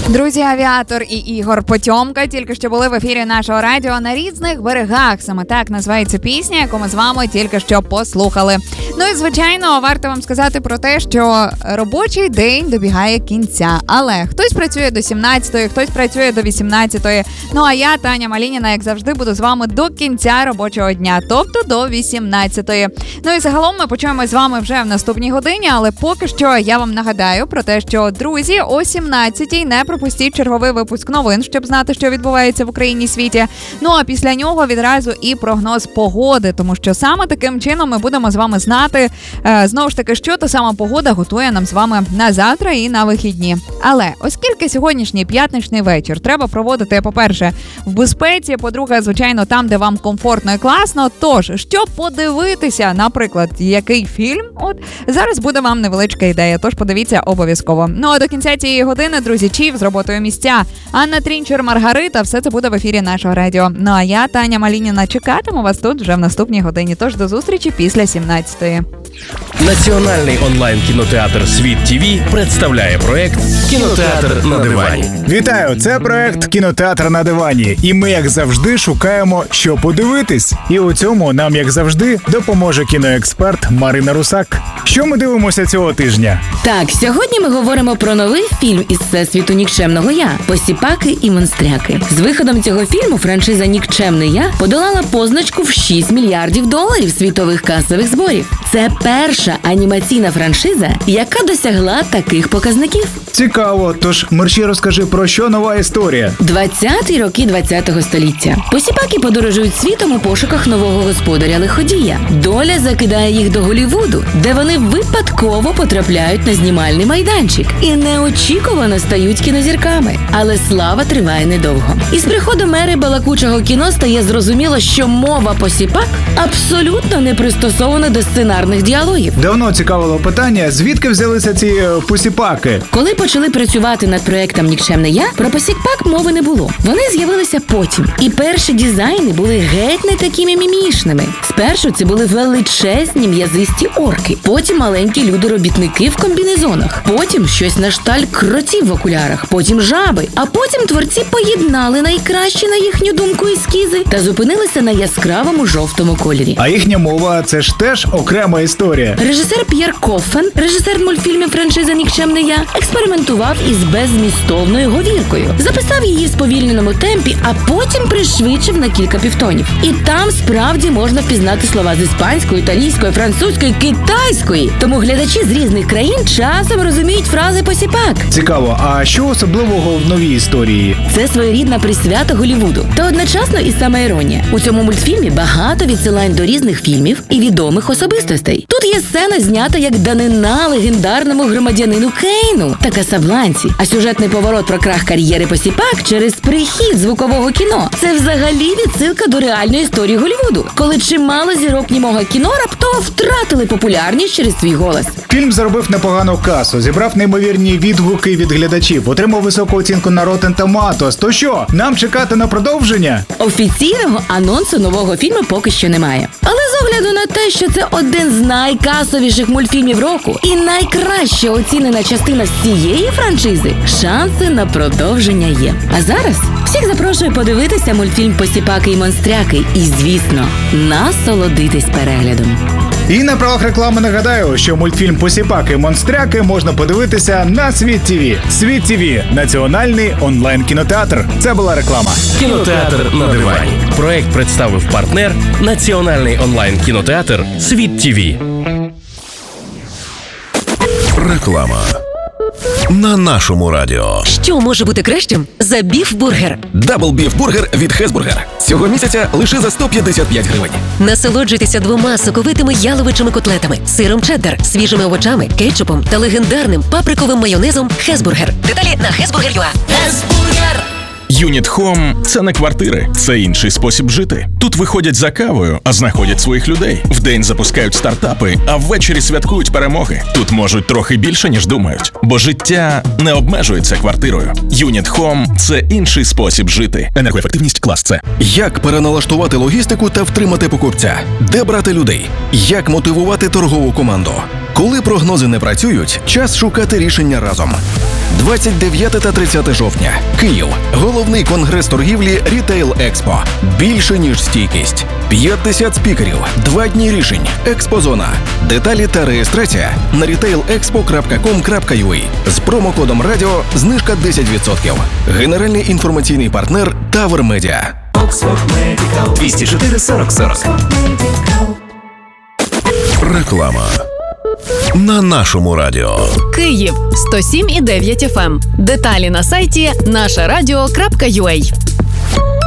Друзі, Авіатор і Ігор Потьомка тільки що були в ефірі нашого радіо «На різних берегах». Саме так називається пісня, яку ми з вами тільки що послухали. Ну і, звичайно, варто вам сказати про те, що робочий день добігає кінця. Але хтось працює до 17-ї, хтось працює до 18-ї. Ну а я, Таня Малініна, як завжди, буду з вами до кінця робочого дня, тобто до 18-ї. Ну і загалом ми почуємось з вами вже в наступній годині, але поки що я вам нагадаю про те, що, друзі, о 17-й не пропустіть черговий випуск новин, щоб знати, що відбувається в Україні і світі. Ну а після нього відразу і прогноз погоди, тому що саме таким чином ми будемо з вами знати, знову ж таки, що та сама погода готує нам з вами на завтра і на вихідні. Але оскільки сьогоднішній п'ятничний вечір треба проводити, по-перше, в безпеці, по-друге, звичайно, там, де вам комфортно і класно, тож, щоб подивитися, наприклад, який фільм, от, зараз буде вам невеличка ідея, тож подивіться обов'язково. Ну а до кінця цієї години, друзі, Чів з роботою місця, Анна Трінчер, Маргарита, все це буде в ефірі нашого радіо. Ну а я, Таня Малініна, чекатиму вас тут вже в наступній годині, тож до зустрічі після 17-ї. Національний онлайн-кінотеатр «Світ ТВ» представляє проект «Кінотеатр на дивані». Вітаю! Це проект «Кінотеатр на дивані». І ми, як завжди, шукаємо, що подивитись. І у цьому нам, як завжди, допоможе кіноексперт Марина Русак. Що ми дивимося цього тижня? Так, сьогодні ми говоримо про новий фільм із всесвіту «Нікчемного я» «Посіпаки і монстряки». З виходом цього фільму франшиза «Нікчемний я» подолала позначку в $6 мільярдів світових касових зборів. Це перша анімаційна франшиза, яка досягла таких показників. Цікаво, тож мерщій розкажи, про що нова історія. 20-ті роки 20-го століття. Посіпаки подорожують світом у пошуках нового господаря-лиходія. Доля закидає їх до Голлівуду, де вони випадково потрапляють на знімальний майданчик і неочікувано стають кінозірками. Але слава триває недовго. Із приходом ери балакучого кіно стає зрозуміло, що мова посіпак абсолютно не пристосована до сценарних діалогів. Давно цікавило питання, звідки взялися ці посіпаки? Коли почали працювати над проектом «Нікчемний я», про посіпак мови не було. Вони з'явилися потім. І перші дизайни були геть не такими мімішними. Спершу це були величезні м'язисті орки, потім маленькі люди-робітники в комбінезонах, потім щось на шталь кротів в окулярах, потім жаби, а потім творці поєднали найкращі, на їхню думку, ескізи та зупинилися на яскравому жовтому кольорі. А їхня мова – це ж теж окрема історія. Режисер П'єр Коффен, режисер мультфільмів франшизи «Нікчемний я», експериментував із беззмістовною говіркою. Записав її в сповільненому темпі, а потім пришвидшив на кілька півтонів. І там справді можна впізнати слова з іспанської, італійської, французької, китайської. Тому глядачі з різних країн часом розуміють фрази посіпак. Цікаво, а що особливого в новій історії? Це своєрідна присвята Голлівуду. Та одночасно і самоіронія. У цьому мультфільмі багато відсилань до різних фільмів і відомих особистостей. Тут є сцена, знята як данина легендарному громадянину Кейну та Касабланці. А сюжетний поворот про крах кар'єри посіпак через прихід звукового кіно. Це взагалі відсилка до реальної історії Голлівуду, коли чимало зірок німого кіно раптово втратили популярність через свій голос. Фільм заробив непогану касу, зібрав неймовірні відгуки від глядачів, отримав високу оцінку на Rotten Tomatoes. То що, нам чекати на продовження? Офіційного анонсу нового фільму поки що немає. Але з огляду на те, що це один з найкасовіших мультфільмів року і найкраще оцінена частина всієї франшизи, шанси на продовження є. А зараз всіх запрошую подивитися мультфільм «Посіпаки і монстряки» і, звісно, насолодитись переглядом. І на правах реклами нагадаю, що мультфільм «Посіпаки і монстряки» можна подивитися на Світ ТВ. Світ ТВ – національний онлайн-кінотеатр. Це була реклама. «Кінотеатр на дивані». Проект представив партнер Національний онлайн-кінотеатр «Світ ТВ». Реклама на нашому радіо. Що може бути кращим за біф-бургер? Дабл-біф-бургер від Хезбургер. Цього місяця лише за 155 гривень. Насолоджуйтеся 2 соковитими яловичими котлетами, сиром чеддер, свіжими овочами, кетчупом та легендарним паприковим майонезом Хезбургер. Деталі на hesburger.ua. Хезбургер! Юніт Хом – це не квартири, це інший спосіб жити. Тут виходять за кавою, а знаходять своїх людей. Вдень запускають стартапи, а ввечері святкують перемоги. Тут можуть трохи більше, ніж думають. Бо життя не обмежується квартирою. Юніт Хом – це інший спосіб жити. Енергоефективність клас С. Як переналаштувати логістику та втримати покупця? Де брати людей? Як мотивувати торгову команду? Коли прогнози не працюють, час шукати рішення разом. 29 та 30 жовтня. Київ. Головний конгрес торгівлі Retail Expo. Більше, ніж стійкість. 50 спікерів. 2 дні рішень. Експозона. Деталі та реєстрація на retailexpo.com.ua. З промокодом радіо знижка 10%. Генеральний інформаційний партнер Тавер Медіа. 204 40 40. Реклама. На нашому радіо. Київ 107,9 FM. Деталі на сайті нашарадіо.ua.